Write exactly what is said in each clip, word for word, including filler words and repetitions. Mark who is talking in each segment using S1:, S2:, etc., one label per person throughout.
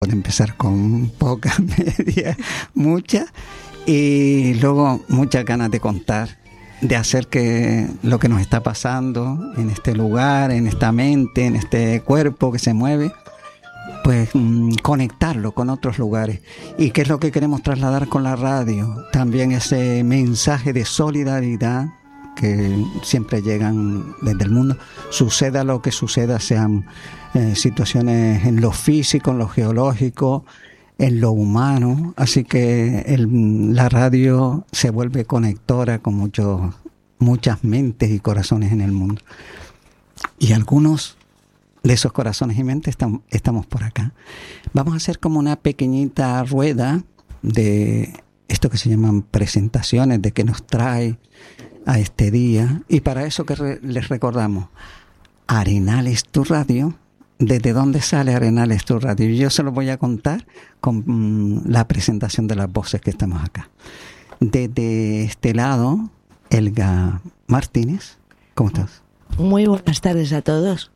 S1: Puede empezar con pocas, medias, muchas, y luego muchas ganas de contar, de hacer que lo que nos está pasando en este lugar, en esta mente, en este cuerpo que se mueve, pues mmm, conectarlo con otros lugares. ¿Y qué es lo que queremos trasladar con la radio? También ese mensaje de solidaridad que siempre llegan desde el mundo, suceda lo que suceda, sean eh, situaciones en lo físico, en lo geológico, en lo humano. Así que el, la radio se vuelve conectora con muchos, muchas mentes y corazones en el mundo. Y algunos de esos corazones y mentes estamos, estamos por acá. Vamos a hacer como una pequeñita rueda de esto que se llaman presentaciones, de qué nos trae a este día, y para eso que re, les recordamos, Arenales Tu Radio. ¿Desde dónde sale Arenales Tu Radio? Yo se lo voy a contar con mmm, la presentación de las voces que estamos acá. Desde este lado, Elga Martínez, ¿cómo estás?
S2: Muy buenas tardes a todos.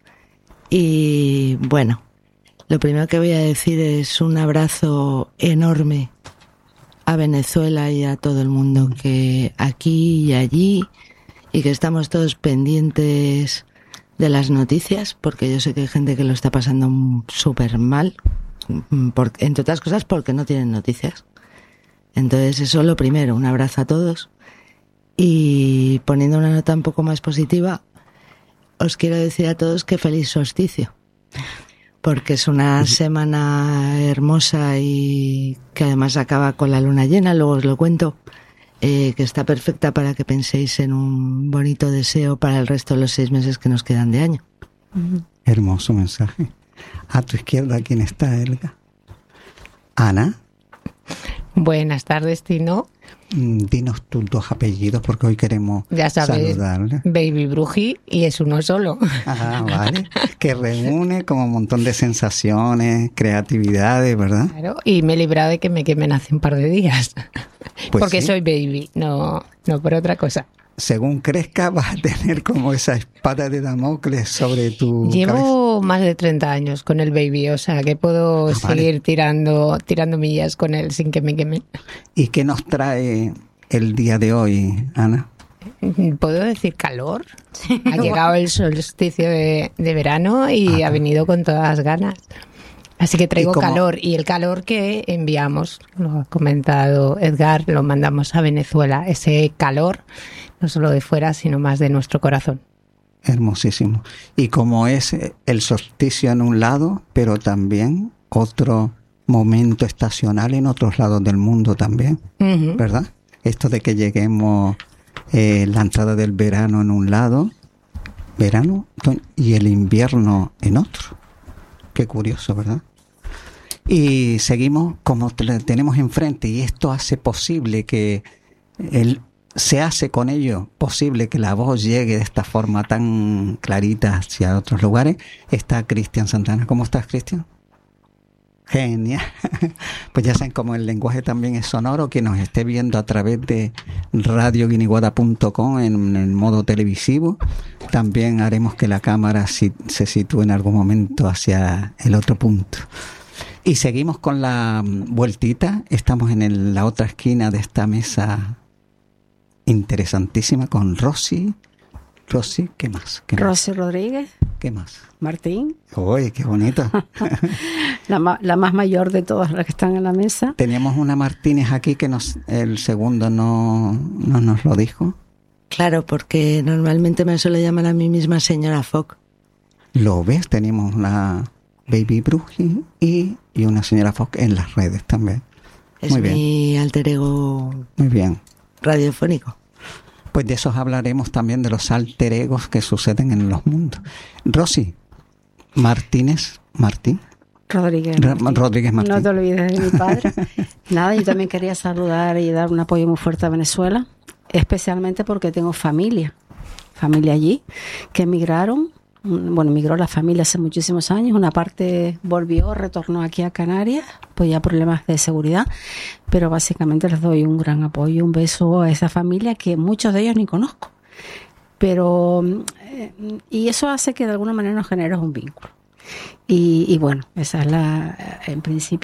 S2: Y bueno, lo primero que voy a decir es un abrazo enorme a Venezuela y a todo el mundo que aquí y allí, y que estamos todos pendientes de las noticias, porque yo sé que hay gente que lo está pasando súper mal, por, entre otras cosas porque no tienen noticias. Entonces eso es lo primero, un abrazo a todos. Y poniendo una nota un poco más positiva, os quiero decir a todos que feliz solsticio, porque es una semana hermosa y que además acaba con la luna llena, luego os lo cuento, eh, que está perfecta para que penséis en un bonito deseo para el resto de los seis meses que nos quedan de año.
S1: Hermoso mensaje. A tu izquierda, ¿quién está, Elga? Ana.
S3: Buenas tardes, Tino.
S1: Dinos tus dos apellidos porque hoy queremos
S3: ya sabes,
S1: saludarle.
S3: Baby Bruji, y es uno solo.
S1: Ah, vale. Que reúne como un montón de sensaciones, creatividades, ¿verdad?
S3: Claro, y me he librado de que me quemen hace un par de días. Pues porque sí, soy baby, no, no por otra cosa.
S1: Según crezca vas a tener como esa espada de Damocles sobre tu
S3: Llevo
S1: cabeza.
S3: Más de treinta años con el baby, o sea que puedo ah, seguir vale. tirando tirando millas con él sin que me quemen.
S1: ¿Y qué nos trae el día de hoy, Ana?
S3: ¿Puedo decir calor? Ha llegado el solsticio de, de verano y ah, ha venido con todas las ganas. Así que traigo ¿Y calor, y el calor que enviamos, lo ha comentado Edgar, lo mandamos a Venezuela. Ese calor, no solo de fuera, sino más de nuestro corazón.
S1: Hermosísimo. Y como es el solsticio en un lado, pero también otro momento estacional en otros lados del mundo también, uh-huh. ¿verdad? Esto de que lleguemos eh, la entrada del verano en un lado, verano, y el invierno en otro. Qué curioso, ¿verdad? Y seguimos como tenemos enfrente, y esto hace posible que el, se hace con ello posible que la voz llegue de esta forma tan clarita hacia otros lugares. Está Cristian Santana. ¿Cómo estás, Cristian? Genial. Pues ya saben, como el lenguaje también es sonoro, que nos esté viendo a través de radio guiniguada punto com en el modo televisivo, también haremos que la cámara si, se sitúe en algún momento hacia el otro punto. Y seguimos con la vueltita. Estamos en el, la otra esquina de esta mesa interesantísima con Rosy. Rosy, ¿qué más? ¿Qué
S4: Rosy
S1: más?
S4: Rodríguez.
S1: ¿Qué más?
S4: Martín.
S1: Uy, qué bonito.
S4: la, ma- la más mayor de todas las que están en la mesa.
S1: Teníamos una Martínez aquí que nos el segundo no, no nos lo dijo.
S2: Claro, porque normalmente me suele llamar a mí misma señora Fock.
S1: ¿Lo ves? Tenemos una Baby Bruji y, y una señora Fock en las redes también.
S2: Es
S1: Muy bien.
S2: Mi alter ego.
S1: Muy bien.
S2: Radiofónico.
S1: Pues de esos hablaremos también, de los alter egos que suceden en los mundos. Rosy Martínez, Martín.
S4: Rodríguez Martín.
S1: Rodríguez Martín.
S4: No te olvides de mi padre. Nada, yo también quería saludar y dar un apoyo muy fuerte a Venezuela, especialmente porque tengo familia, familia allí, que emigraron. Bueno, emigró la familia hace muchísimos años, una parte volvió, retornó aquí a Canarias, pues ya problemas de seguridad, pero básicamente les doy un gran apoyo, un beso a esa familia que muchos de ellos ni conozco, pero eh, y eso hace que de alguna manera nos genere un vínculo. Y, y bueno, esa es la, en principio,